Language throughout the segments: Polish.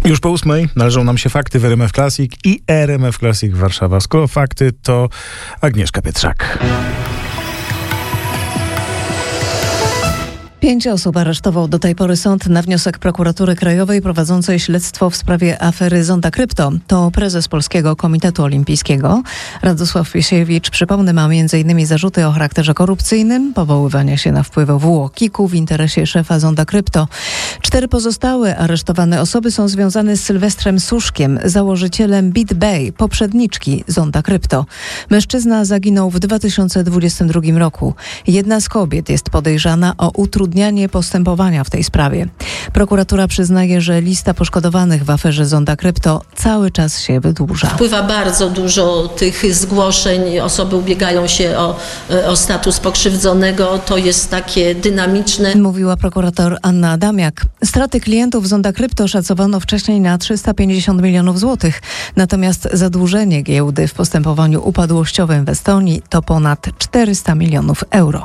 Już po 8:00 należą nam się fakty w RMF Classic i RMF Classic Warszawa. Skoro fakty, to Agnieszka Pietrzak. 5 osób aresztował do tej pory sąd na wniosek Prokuratury Krajowej prowadzącej śledztwo w sprawie afery Zonda Krypto. To prezes Polskiego Komitetu Olimpijskiego. Radosław Pisiewicz, przypomnę, ma m.in. zarzuty o charakterze korupcyjnym, powoływania się na wpływ UOKiK-u w interesie szefa Zonda Krypto. 4 pozostałe aresztowane osoby są związane z Sylwestrem Suszkiem, założycielem BitBay, poprzedniczki Zonda Krypto. Mężczyzna zaginął w 2022 roku. Jedna z kobiet jest podejrzana o utrudnianie postępowania w tej sprawie. Prokuratura przyznaje, że lista poszkodowanych w aferze Zonda Krypto cały czas się wydłuża. Wpływa bardzo dużo tych zgłoszeń, osoby ubiegają się o status pokrzywdzonego, to jest takie dynamiczne. Mówiła prokurator Anna Adamiak. Straty klientów Zonda Krypto szacowano wcześniej na 350 milionów złotych, natomiast zadłużenie giełdy w postępowaniu upadłościowym w Estonii to ponad 400 milionów euro.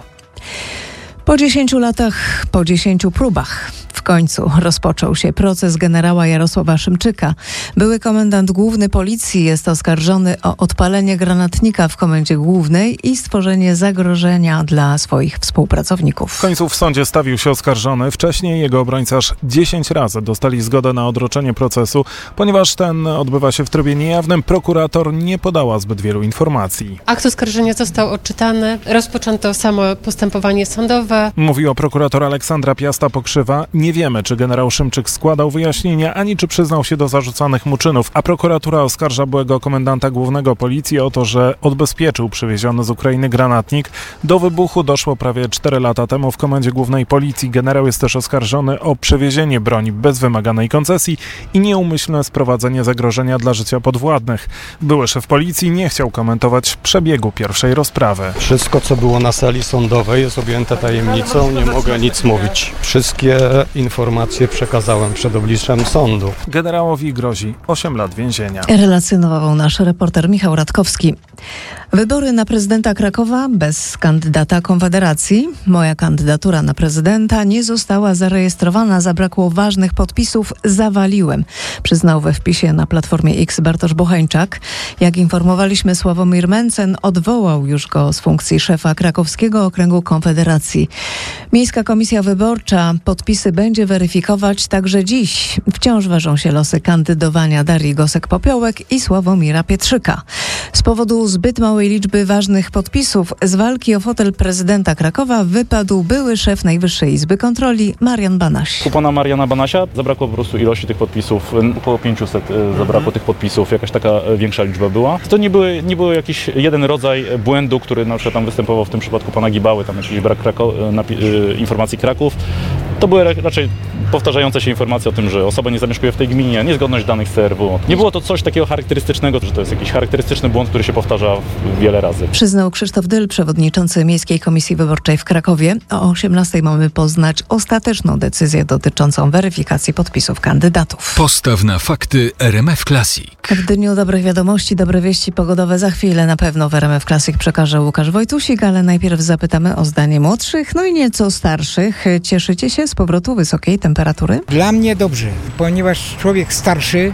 Po 10 latach, po 10 próbach w końcu rozpoczął się proces generała Jarosława Szymczyka. Były komendant główny policji jest oskarżony o odpalenie granatnika w komendzie głównej i stworzenie zagrożenia dla swoich współpracowników. W końcu w sądzie stawił się oskarżony. Wcześniej jego obrońca aż 10 razy dostali zgodę na odroczenie procesu. Ponieważ ten odbywa się w trybie niejawnym, prokurator nie podała zbyt wielu informacji. Akt oskarżenia został odczytany. Rozpoczęto samo postępowanie sądowe. Mówiła prokurator Aleksandra Piasta-Pokrzywa. Nie wiemy, czy generał Szymczyk składał wyjaśnienia, ani czy przyznał się do zarzucanych mu czynów, a prokuratura oskarża byłego komendanta głównego policji o to, że odbezpieczył przywieziony z Ukrainy granatnik. Do wybuchu doszło prawie 4 lata temu w komendzie głównej policji. Generał jest też oskarżony o przewiezienie broni bez wymaganej koncesji i nieumyślne sprowadzenie zagrożenia dla życia podwładnych. Były szef policji nie chciał komentować przebiegu pierwszej rozprawy. Wszystko, co było na sali sądowej, jest objęte tajemnicą, nie mogę nic mówić. Wszystkie informacje przekazałem przed obliczem sądu. Generałowi grozi 8 lat więzienia. Relacjonował nasz reporter Michał Radkowski. Wybory na prezydenta Krakowa bez kandydata Konfederacji. Moja kandydatura na prezydenta nie została zarejestrowana, zabrakło ważnych podpisów, zawaliłem, przyznał we wpisie na Platformie X Bartosz Bocheńczak. Jak informowaliśmy, Sławomir Mencen odwołał już go z funkcji szefa krakowskiego okręgu Konfederacji. Miejska Komisja Wyborcza podpisy będzie weryfikować także dziś. Wciąż ważą się losy kandydowania Darii Gosek-Popiołek i Sławomira Pietrzyka. Z powodu zbyt małej liczby ważnych podpisów z walki o fotel prezydenta Krakowa wypadł były szef Najwyższej Izby Kontroli Marian Banaś. U pana Mariana Banasia zabrakło po prostu ilości tych podpisów, około 500 zabrakło tych podpisów, jakaś taka większa liczba była. To nie był jakiś jeden rodzaj błędu, który na przykład tam występował w tym przypadku pana Gibały, tam jakiś brak informacji Kraków. To były raczej powtarzające się informacje o tym, że osoba nie zamieszkuje w tej gminie, niezgodność danych z CRW. Nie było to coś takiego charakterystycznego, że to jest jakiś charakterystyczny błąd, który się powtarza wiele razy. Przyznał Krzysztof Dyl, przewodniczący Miejskiej Komisji Wyborczej w Krakowie. O 18:00 mamy poznać ostateczną decyzję dotyczącą weryfikacji podpisów kandydatów. Postaw na fakty RMF Classic. W dniu dobrych wiadomości, dobre wieści pogodowe za chwilę na pewno w RMF Classic przekaże Łukasz Wojtusik, ale najpierw zapytamy o zdanie młodszych, no i nieco starszych. Cieszycie się z powrotu wysokiej temperatury? Dla mnie dobrze, ponieważ człowiek starszy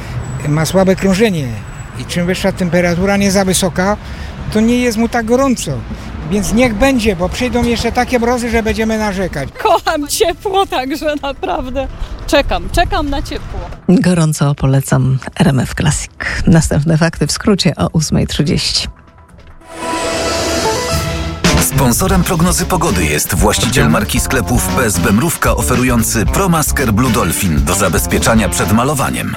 ma słabe krążenie i czym wyższa temperatura, nie za wysoka, to nie jest mu tak gorąco. Więc niech będzie, bo przyjdą jeszcze takie mrozy, że będziemy narzekać. Kocham ciepło, także naprawdę czekam na ciepło. Gorąco polecam RMF Classic. Następne fakty w skrócie o 8:30. Sponsorem prognozy pogody jest właściciel marki sklepów PSB Mrówka oferujący ProMasker Blue Dolphin do zabezpieczania przed malowaniem.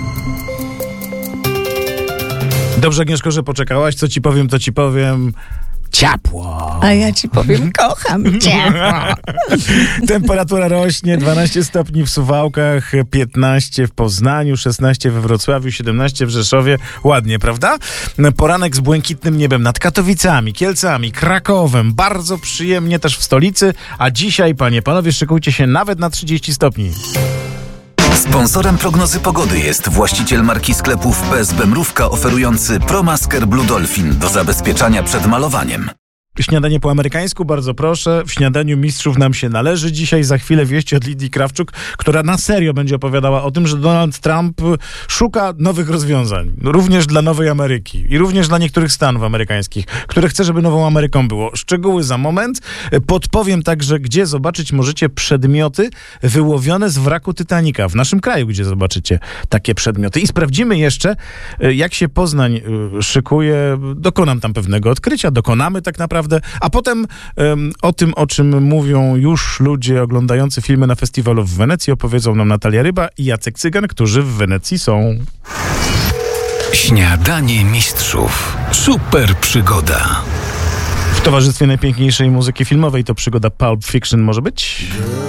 Dobrze, Agnieszko, że poczekałaś. Co ci powiem. Ciepło. A ja ci powiem, kocham ciepło. Temperatura rośnie, 12 stopni w Suwałkach, 15 w Poznaniu, 16 we Wrocławiu, 17 w Rzeszowie. Ładnie, prawda? Poranek z błękitnym niebem nad Katowicami, Kielcami, Krakowem. Bardzo przyjemnie też w stolicy, a dzisiaj, panie, panowie, szykujcie się nawet na 30 stopni. Sponsorem prognozy pogody jest właściciel marki sklepów PSB Mrówka oferujący ProMasker Blue Dolphin do zabezpieczania przed malowaniem. Śniadanie po amerykańsku, bardzo proszę. W śniadaniu mistrzów nam się należy. Dzisiaj za chwilę wieści od Lidii Krawczuk, która na serio będzie opowiadała o tym, że Donald Trump szuka nowych rozwiązań. Również dla Nowej Ameryki i również dla niektórych stanów amerykańskich, które chce, żeby Nową Ameryką było. Szczegóły za moment. Podpowiem także, gdzie zobaczyć możecie przedmioty wyłowione z wraku Titanica. W naszym kraju, gdzie zobaczycie takie przedmioty. I sprawdzimy jeszcze, jak się Poznań szykuje. Dokonam tam pewnego odkrycia. Dokonamy tak naprawdę. A potem o tym, o czym mówią już ludzie oglądający filmy na festiwalu w Wenecji, opowiedzą nam Natalia Ryba i Jacek Cygan, którzy w Wenecji są. Śniadanie mistrzów. Super przygoda. W towarzystwie najpiękniejszej muzyki filmowej to przygoda Pulp Fiction może być?